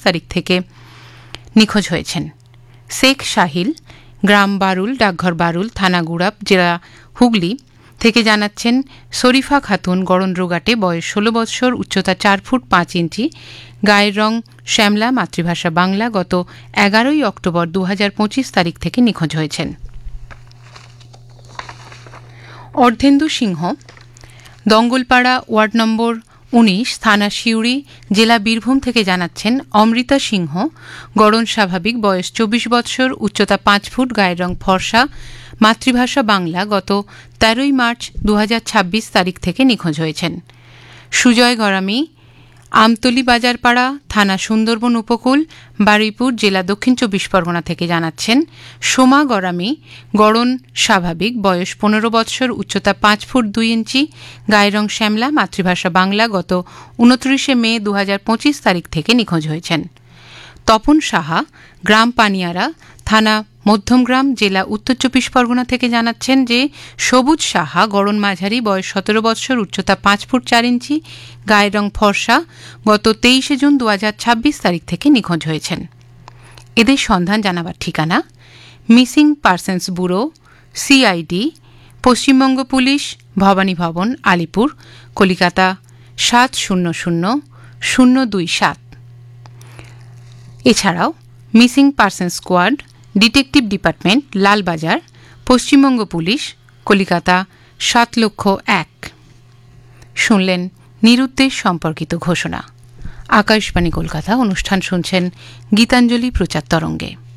তারিখ থেকে নিখোঁজ হয়েছেন। শেখ শাহিল, গ্রাম বারুল, ডাকঘর বারুল, থানা গুড়াপ, জেলা হুগলি থেকে জানাচ্ছেন শরীফা খাতুন, গড়নরোগাটে, বয়স 16 বৎসর, উচ্চতা 4 ফুট 5 ইঞ্চি, গায়ের রং শ্যামলা, মাতৃভাষা বাংলা, গত 11 অক্টোবর 2025 তারিখ থেকে নিখোঁজ হয়েছেন। অর্ধেন্দু সিংহ, দঙ্গলপাড়া, ওয়ার্ড নম্বর 19, থানা সিউড়ি, জেলা বীরভূম থেকে জানাচ্ছেন অমৃতা সিংহ, গড়ন স্বাভাবিক, বয়স 24 বৎসর, উচ্চতা 5 ফুট, গায়ের রং ফর্সা, মাতৃভাষা বাংলা, গত 13 মার্চ 2026 তারিখ থেকে নিখোঁজ হয়েছেন। সুজয় গরামি, আমতলী বাজারপাড়া, থানা সুন্দরবন উপকূল, বারুইপুর, জেলা দক্ষিণ 24 পরগনা থেকে জানাচ্ছেন সোমা গরামি, গড়ন স্বাভাবিক, বয়স 15 বৎসর, উচ্চতা 5 ফুট 2 ইঞ্চি, গায়ের রং শ্যামলা, মাতৃভাষা বাংলা, গত 29 মে 2025 তারিখ থেকে নিখোঁজ হয়েছেন। তপন সাহা, গ্রাম পানিয়ারা, থানা মধ্যমগ্রাম, জেলা উত্তর 24 পরগনা থেকে জানাচ্ছেন যে সবুজ সাহা, গড়ন মাঝারি, বয়স 17 বৎসর, উচ্চতা 5 ফুট 4 ইঞ্চি, গায়ের রং ফর্সা, গত 23 জুন 2026 তারিখ থেকে নিখোঁজ হয়েছেন। এদের সন্ধান জানাবার ঠিকানা missing persons bureau, CID, Paschimbanga police, Bhabani ভবন, আলিপুর, কলিকাতা 700027। এছাড়াও missing person squad, detective department, Lalbazar, Paschimbanga police, Calcutta 7,01,000। শুনলেন নিরুদ্দেশ সম্পর্কিত ঘোষণা। আকাশবাণী কলকাতা অনুষ্ঠান শুনছেন গীতাঞ্জলি প্রচার তরঙ্গে।